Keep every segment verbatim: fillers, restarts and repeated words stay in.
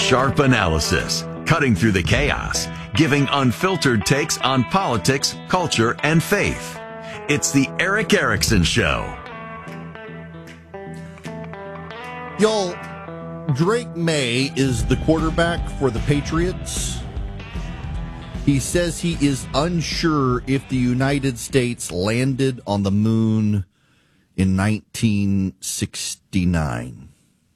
Sharp analysis, cutting through the chaos, giving unfiltered takes on politics, culture, and faith. It's the Erick Erickson Show. Y'all, Drake May is the quarterback for the Patriots. He says he is unsure if the United States landed on the moon in nineteen sixty-nine.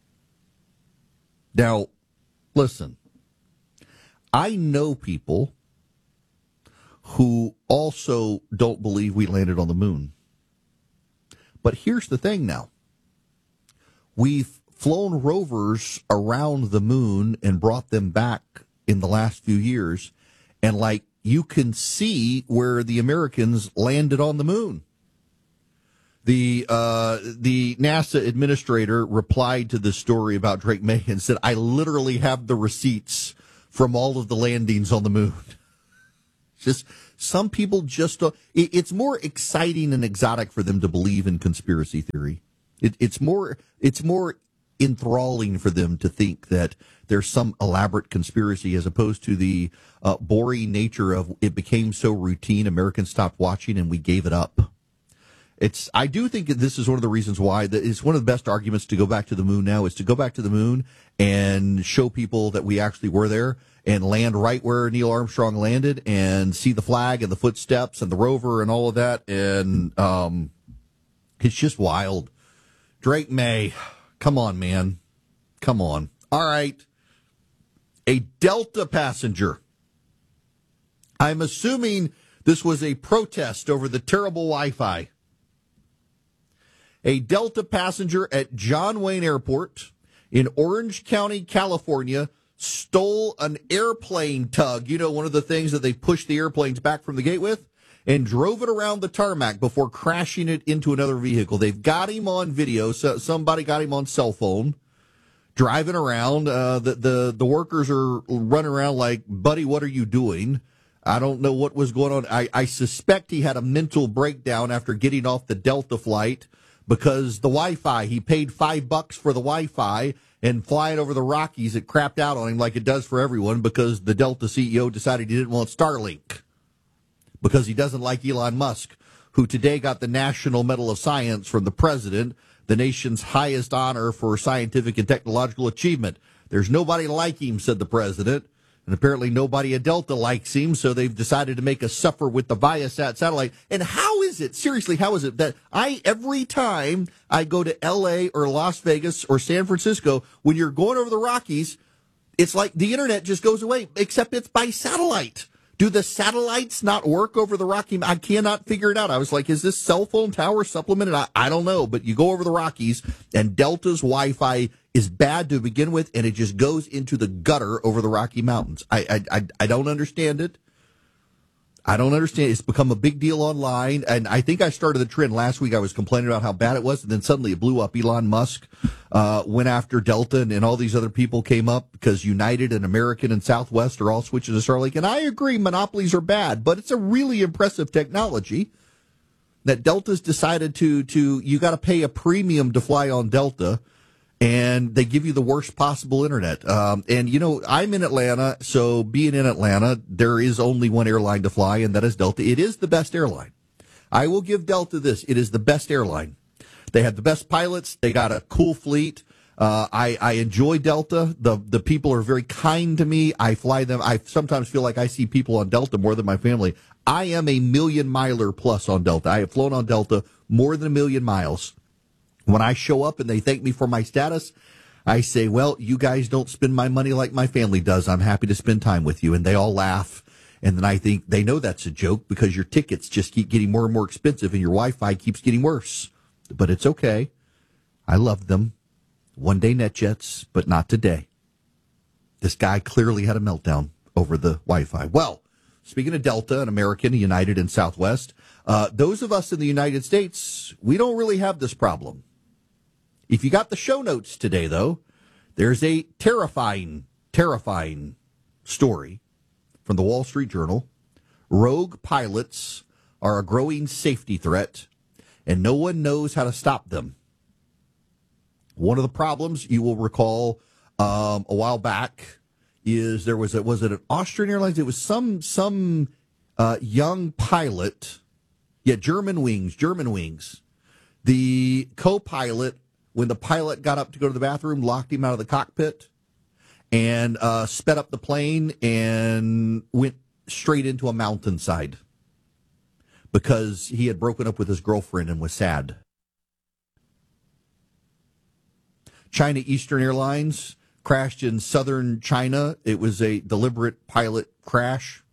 Now, listen, I know people who also don't believe we landed on the moon. But here's the thing now. We've flown rovers around the moon and brought them back in the last few years. And, like, you can see where the Americans landed on the moon. The uh, the NASA administrator replied to this story about Drake May and said, I literally have the receipts from all of the landings on the moon. Just some people just don't. It, it's more exciting and exotic for them to believe in conspiracy theory. It, it's more it's more enthralling for them to think that there's some elaborate conspiracy as opposed to the uh, boring nature of it became so routine, Americans stopped watching and we gave it up. It's. I do think that this is one of the reasons why that it's one of the best arguments to go back to the moon now is to go back to the moon and show people that we actually were there and land right where Neil Armstrong landed and see the flag and the footsteps and the rover and all of that. And um, it's just wild. Drake May, come on, man. Come on. All right. A Delta passenger. I'm assuming this was a protest over the terrible Wi-Fi. A Delta passenger at John Wayne Airport in Orange County, California, stole an airplane tug, you know, one of the things that they push the airplanes back from the gate with, and drove it around the tarmac before crashing it into another vehicle. They've got him on video. So somebody got him on cell phone driving around. Uh, the, the, the workers are running around like, buddy, what are you doing? I don't know what was going on. I, I suspect he had a mental breakdown after getting off the Delta flight because the Wi-Fi, he paid five bucks for the Wi-Fi, and flying over the Rockies, it crapped out on him like it does for everyone because the Delta C E O decided he didn't want Starlink because he doesn't like Elon Musk, who today got the National Medal of Science from the president, the nation's highest honor for scientific and technological achievement. There's nobody like him, said the president. And apparently nobody at Delta likes him, so they've decided to make us suffer with the Viasat satellite. And how is it, seriously, how is it that I, every time I go to L A or Las Vegas or San Francisco, when you're going over the Rockies, it's like the internet just goes away, except it's by satellite. Do the satellites not work over the Rockies? I cannot figure it out. I was like, is this cell phone tower supplemented? I, I don't know, but you go over the Rockies, and Delta's Wi-Fi is bad to begin with, and it just goes into the gutter over the Rocky Mountains. I I I, I don't understand it. I don't understand. It's become a big deal online, and I think I started the trend last week. I was complaining about how bad it was, and then suddenly it blew up. Elon Musk uh, went after Delta, and, and all these other people came up because United and American and Southwest are all switching to Starlink. And I agree, monopolies are bad, but it's a really impressive technology that Delta's decided to, to you got to pay a premium to fly on Delta, and they give you the worst possible internet. Um, and, you know, I'm in Atlanta, so being in Atlanta, there is only one airline to fly, and that is Delta. It is the best airline. I will give Delta this. It is the best airline. They have the best pilots. They got a cool fleet. Uh, I, I enjoy Delta. The the people are very kind to me. I fly them. I sometimes feel like I see people on Delta more than my family. I am a million miler plus on Delta. I have flown on Delta more than a million miles. When I show up and they thank me for my status, I say, well, you guys don't spend my money like my family does. I'm happy to spend time with you. And they all laugh. And then I think they know that's a joke because your tickets just keep getting more and more expensive and your Wi-Fi keeps getting worse. But it's okay. I love them. One day NetJets, but not today. This guy clearly had a meltdown over the Wi-Fi. Well, speaking of Delta and American, United, and Southwest, uh, those of us in the United States, we don't really have this problem. If you got the show notes today, though, there's a terrifying, terrifying story from the Wall Street Journal. Rogue pilots are a growing safety threat, and no one knows how to stop them. One of the problems, you will recall, um, a while back, is there was a, was it an Austrian Airlines? It was some some uh, young pilot, yeah, German Wings, German Wings. The co-pilot, when the pilot got up to go to the bathroom, locked him out of the cockpit and uh, sped up the plane and went straight into a mountainside because he had broken up with his girlfriend and was sad. China Eastern Airlines crashed in southern China. It was a deliberate pilot crash.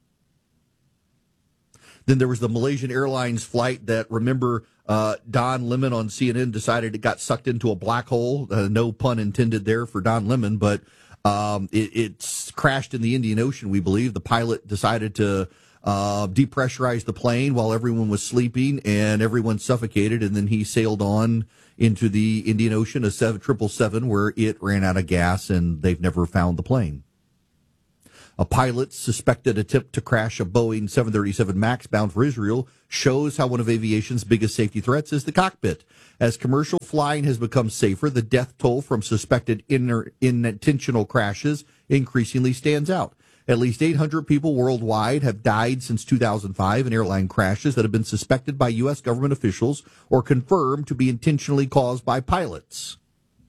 Then there was the Malaysian Airlines flight that, remember, uh, Don Lemon on C N N decided it got sucked into a black hole. Uh, no pun intended there for Don Lemon, but um, it, it's crashed in the Indian Ocean, we believe. The pilot decided to uh, depressurize the plane while everyone was sleeping, and everyone suffocated, and then he sailed on into the Indian Ocean, a triple seven, where it ran out of gas, and they've never found the plane. A pilot suspected attempt to crash a Boeing seven thirty-seven MAX bound for Israel shows how one of aviation's biggest safety threats is the cockpit. As commercial flying has become safer, the death toll from suspected inner, intentional crashes increasingly stands out. At least eight hundred people worldwide have died since two thousand five in airline crashes that have been suspected by U S government officials or confirmed to be intentionally caused by pilots.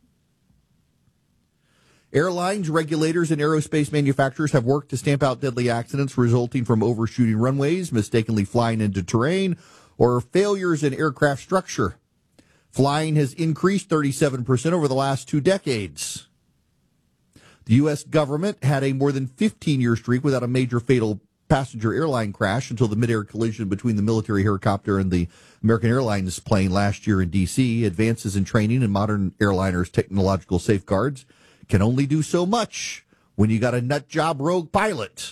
Airlines, regulators, and aerospace manufacturers have worked to stamp out deadly accidents resulting from overshooting runways, mistakenly flying into terrain, or failures in aircraft structure. Flying has increased thirty-seven percent over the last two decades. The U S government had a more than fifteen-year streak without a major fatal passenger airline crash until the mid-air collision between the military helicopter and the American Airlines plane last year in D C Advances in training and modern airliners' technological safeguards can only do so much when you got a nut job rogue pilot.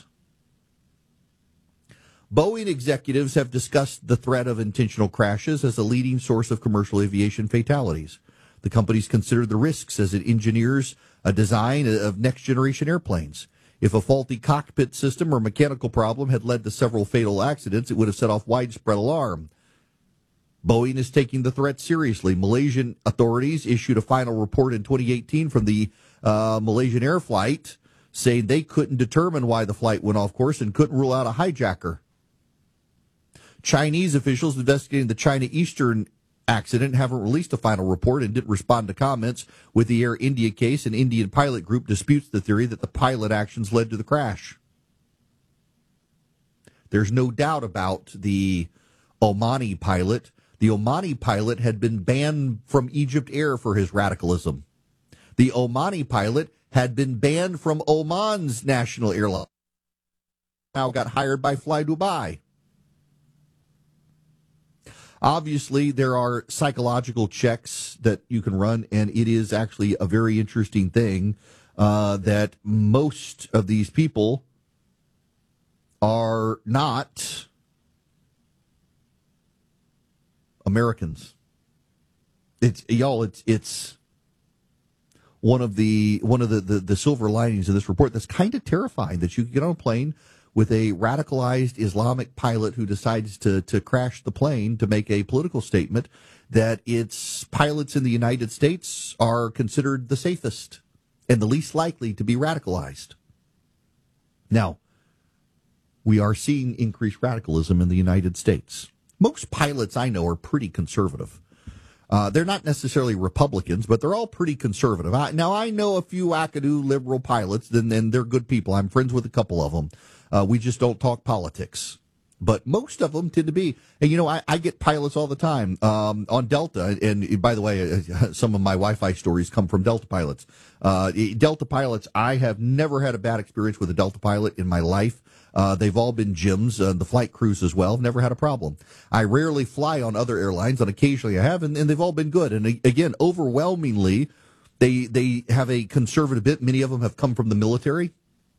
Boeing executives have discussed the threat of intentional crashes as a leading source of commercial aviation fatalities. The companies considered the risks as it engineers a design of next-generation airplanes. If a faulty cockpit system or mechanical problem had led to several fatal accidents, it would have set off widespread alarm. Boeing is taking the threat seriously. Malaysian authorities issued a final report in twenty eighteen from the uh, Malaysian Air flight saying they couldn't determine why the flight went off course and couldn't rule out a hijacker. Chinese officials investigating the China Eastern accident haven't released a final report and didn't respond to comments. With the Air India case, an Indian pilot group disputes the theory that the pilot actions led to the crash. There's no doubt about the Omani pilot. The Omani pilot had been banned from Egypt Air for his radicalism. The Omani pilot had been banned from Oman's national airline. Now got hired by Fly Dubai. Obviously, there are psychological checks that you can run, and it is actually a very interesting thing uh, that most of these people are not Americans. It's y'all. It's it's one of the one of the, the, the silver linings of this report that's kind of terrifying, that you can get on a plane with a radicalized Islamic pilot who decides to to crash the plane to make a political statement that its pilots in the United States are considered the safest and the least likely to be radicalized. Now, we are seeing increased radicalism in the United States. Most pilots I know are pretty conservative. Uh, they're not necessarily Republicans, but they're all pretty conservative. I, now, I know a few wackadoo liberal pilots, and, and they're good people. I'm friends with a couple of them. Uh, we just don't talk politics. But most of them tend to be. And, you know, I, I get pilots all the time um, on Delta. And, by the way, some of my Wi-Fi stories come from Delta pilots. Uh, Delta pilots, I have never had a bad experience with a Delta pilot in my life. Uh, they've all been gyms, uh, the flight crews as well. Never had a problem. I rarely fly on other airlines, and occasionally I have, and, and they've all been good. And again, overwhelmingly, they they have a conservative bit. Many of them have come from the military.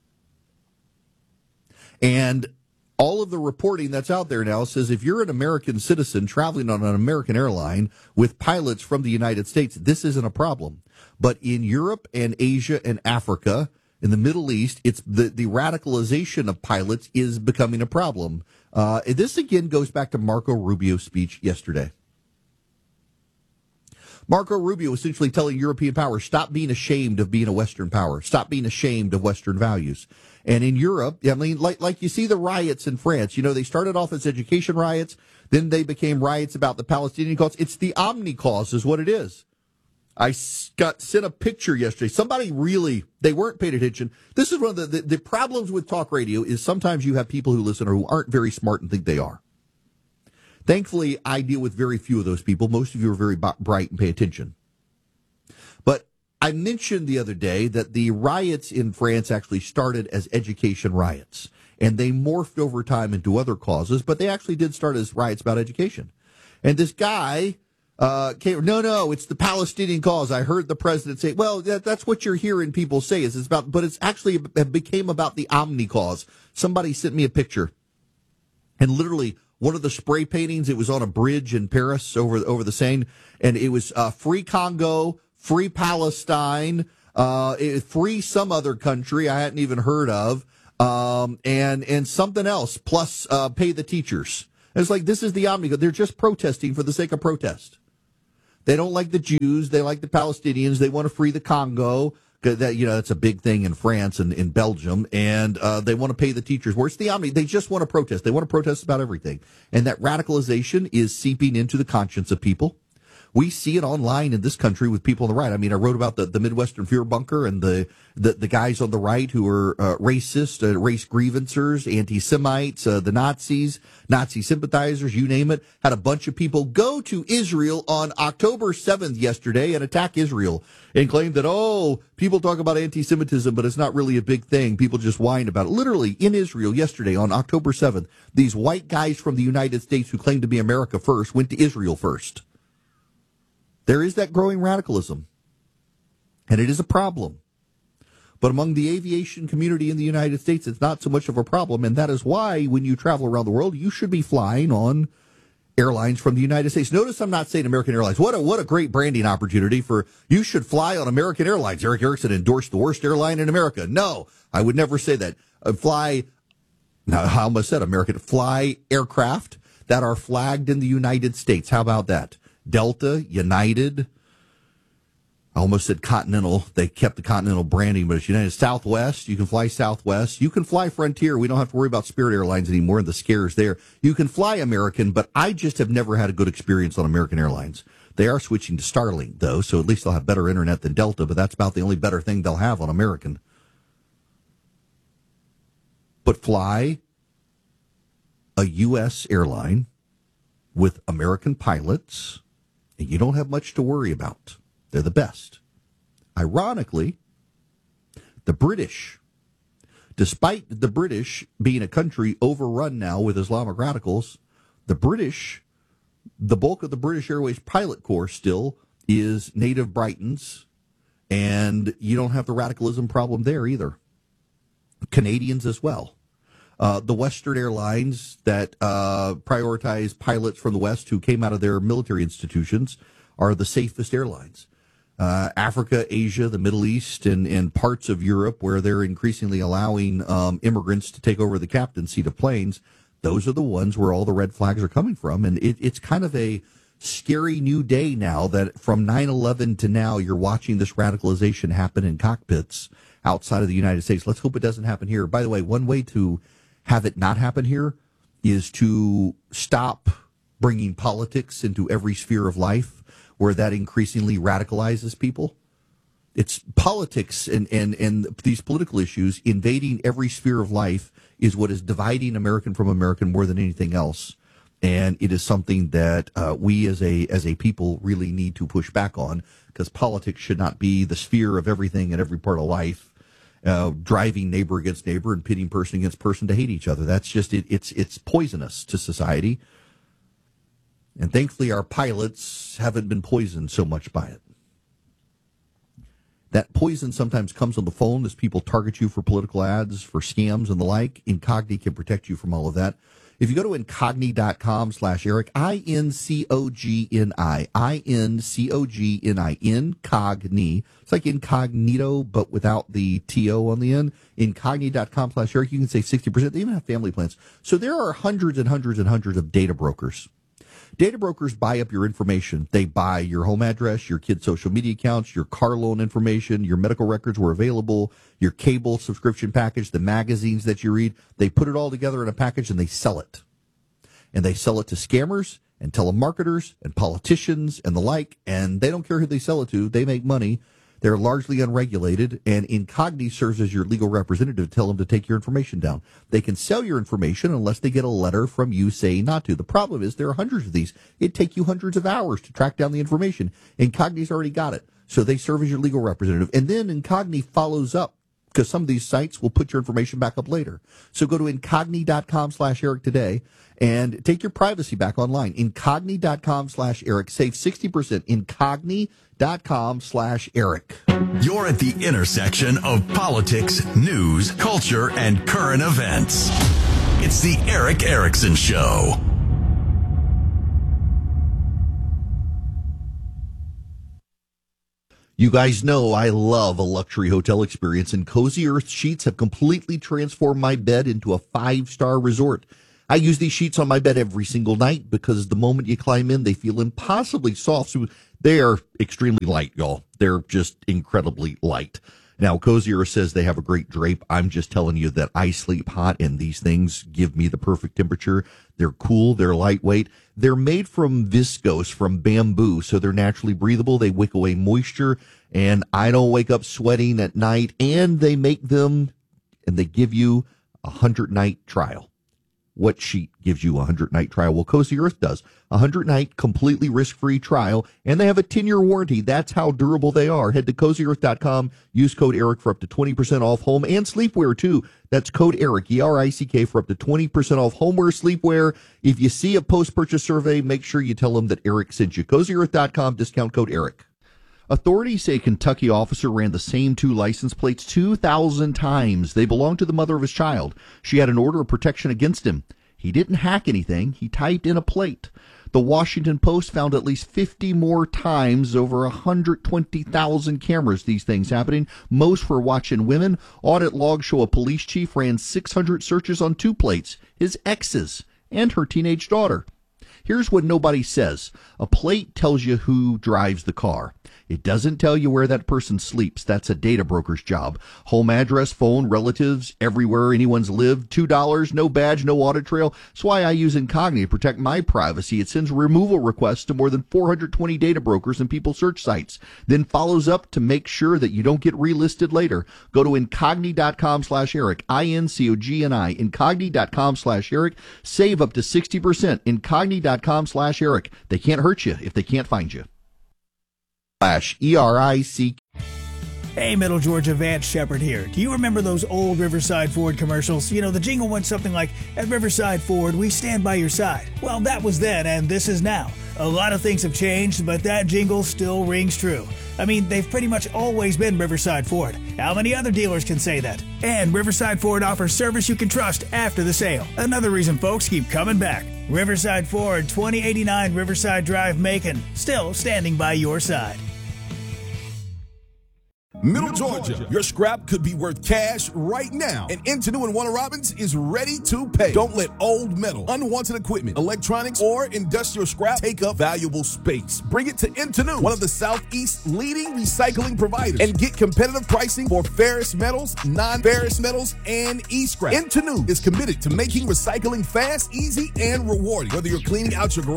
And all of the reporting that's out there now says if you're an American citizen traveling on an American airline with pilots from the United States, this isn't a problem. But in Europe and Asia and Africa, in the Middle East, it's the, the radicalization of pilots is becoming a problem. Uh, this again goes back to Marco Rubio's speech yesterday. Marco Rubio essentially telling European powers, stop being ashamed of being a Western power. Stop being ashamed of Western values. And in Europe, I mean, like, like you see the riots in France, you know, they started off as education riots, then they became riots about the Palestinian cause. It's the Omni cause is what it is. I got sent a picture yesterday. Somebody really, they weren't paying attention. This is one of the, the, the problems with talk radio is sometimes you have people who listen who aren't very smart and think they are. Thankfully, I deal with very few of those people. Most of you are very b- bright and pay attention. But I mentioned the other day that the riots in France actually started as education riots, and they morphed over time into other causes, but they actually did start as riots about education. And this guy uh, came, no, no, it's the Palestinian cause. I heard the president say, well, that, that's what you're hearing people say is it's about, but it's actually it became about the Omni cause. Somebody sent me a picture, and literally one of the spray paintings, it was on a bridge in Paris over over the Seine, and it was uh, free Congo, free Palestine, uh, it, free some other country I hadn't even heard of, um, and and something else, plus uh, pay the teachers. And it's like, this is the Omni. They're just protesting for the sake of protest. They don't like the Jews. They like the Palestinians. They want to free the Congo. That, you know, that's a big thing in France and in Belgium, and uh, they want to pay the teachers. Where's the Omni? They just want to protest. They want to protest about everything. And that radicalization is seeping into the conscience of people. We see it online in this country with people on the right. I mean, I wrote about the, the Midwestern Fear Bunker and the, the, the guys on the right who are uh, racist, uh, race grievancers, anti-Semites, uh, the Nazis, Nazi sympathizers, you name it. Had a bunch of people go to Israel on October seventh yesterday and attack Israel and claim that, oh, people talk about anti-Semitism, but it's not really a big thing. People just whine about it. Literally, in Israel yesterday on October seventh, these white guys from the United States who claim to be America first went to Israel first. There is that growing radicalism, and it is a problem. But among the aviation community in the United States, it's not so much of a problem, and that is why when you travel around the world, you should be flying on airlines from the United States. Notice I'm not saying American Airlines. What a what a great branding opportunity for you should fly on American Airlines. Eric Erickson endorsed the worst airline in America. No, I would never say that. Uh, fly, now I almost said American, fly aircraft that are flagged in the United States. How about that? Delta, United, I almost said Continental. They kept the Continental branding, but it's United. Southwest, you can fly Southwest. You can fly Frontier. We don't have to worry about Spirit Airlines anymore and the scares there. You can fly American, but I just have never had a good experience on American Airlines. They are switching to Starlink, though, so at least they'll have better internet than Delta, but that's about the only better thing they'll have on American. But fly a U S airline with American pilots, and you don't have much to worry about. They're the best. Ironically, the British, despite the British being a country overrun now with Islamic radicals, the British, the bulk of the British Airways pilot corps still is native Britons, and you don't have the radicalism problem there either. Canadians as well. Uh, the Western airlines that uh, prioritize pilots from the West who came out of their military institutions are the safest airlines. Uh, Africa, Asia, the Middle East, and, and parts of Europe where they're increasingly allowing um, immigrants to take over the captain's seat of planes, those are the ones where all the red flags are coming from. And it, it's kind of a scary new day now that from nine eleven to now you're watching this radicalization happen in cockpits outside of the United States. Let's hope it doesn't happen here. By the way, one way to have it not happen here is to stop bringing politics into every sphere of life where that increasingly radicalizes people. It's politics and, and, and these political issues invading every sphere of life is what is dividing American from American more than anything else. And it is something that uh, we as a as a people really need to push back on, because politics should not be the sphere of everything in every part of life. Uh, driving neighbor against neighbor and pitting person against person to hate each other. That's just, it, it's it's poisonous to society. And thankfully our pilots haven't been poisoned so much by it. That poison sometimes comes on the phone as people target you for political ads, for scams and the like. Incogni can protect you from all of that. If you go to incogni.com slash Eric, I N C O G N I, I N C O G N I, Incogni. It's like incognito, but without the T O on the end. Incogni.com slash Eric. You can save sixty percent. They even have family plans. So there are hundreds and hundreds and hundreds of data brokers. Data brokers buy up your information. They buy your home address, your kids' social media accounts, your car loan information, your medical records were available, your cable subscription package, the magazines that you read. They put it all together in a package and they sell it. And they sell it to scammers and telemarketers and politicians and the like, and they don't care who they sell it to. They make money. They're largely unregulated, and Incogni serves as your legal representative to tell them to take your information down. They can sell your information unless they get a letter from you saying not to. The problem is there are hundreds of these. It'd take you hundreds of hours to track down the information. Incogni's already got it, so they serve as your legal representative. And then Incogni follows up, because some of these sites will put your information back up later. So go to incogni.com slash Eric today and take your privacy back online. Incogni.com slash Eric. Save sixty percent. Incogni.com slash Eric. You're at the intersection of politics, news, culture, and current events. It's the Eric Erickson Show. You guys know I love a luxury hotel experience, and Cozy Earth sheets have completely transformed my bed into a five-star resort. I use these sheets on my bed every single night because the moment you climb in, they feel impossibly soft. So they are extremely light, y'all. They're just incredibly light. Now, Cozy Earth says they have a great drape. I'm just telling you that I sleep hot, and these things give me the perfect temperature. They're cool. They're lightweight. They're made from viscose, from bamboo, so they're naturally breathable. They wick away moisture, and I don't wake up sweating at night. And they make them, and they give you a hundred-night trial. What sheet gives you a hundred-night trial? Well, Cozy Earth does. A hundred-night completely risk-free trial, and they have a ten-year warranty. That's how durable they are. Head to cozy earth dot com. Use code ERIC for up to twenty percent off home and sleepwear, too. That's code ERIC, E R I C K, for up to twenty percent off homeware, sleepwear. If you see a post-purchase survey, make sure you tell them that Eric sent you. cozy earth dot com, discount code ERIC. Authorities say a Kentucky officer ran the same two license plates two thousand times. They belonged to the mother of his child. She had an order of protection against him. He didn't hack anything. He typed in a plate. The Washington Post found at least fifty more times, over one hundred twenty thousand cameras, these things happening, most for watching women. Audit logs show a police chief ran six hundred searches on two plates, his ex's and her teenage daughter. Here's what nobody says. A plate tells you who drives the car. It doesn't tell you where that person sleeps. That's a data broker's job. Home address, phone, relatives, everywhere anyone's lived. two dollars, no badge, no audit trail. That's why I use Incogni to protect my privacy. It sends removal requests to more than four hundred twenty data brokers and people search sites. Then follows up to make sure that you don't get relisted later. Go to incogni.com slash Eric. I N C O G N I. Incogni.com slash Eric. Save up to sixty percent. Incogni.com slash Eric. They can't hurt you if they can't find you. Slash E R I C K. Hey, Middle Georgia, Vance Shepard here. Do you remember those old Riverside Ford commercials? You know, the jingle went something like, "At Riverside Ford, we stand by your side." Well, that was then, and this is now. A lot of things have changed, but that jingle still rings true. I mean, they've pretty much always been Riverside Ford. How many other dealers can say that? And Riverside Ford offers service you can trust after the sale. Another reason folks keep coming back. Riverside Ford, twenty eighty-nine Riverside Drive, Macon. Still standing by your side. Middle Georgia, your scrap could be worth cash right now, and Intenu and Warner Robins is ready to pay. Don't let old metal, unwanted equipment, electronics, or industrial scrap take up valuable space. Bring it to Intenu, one of the Southeast's leading recycling providers, and get competitive pricing for ferrous metals, non-ferrous metals, and e-scrap. Intenu is committed to making recycling fast, easy, and rewarding. Whether you're cleaning out your garage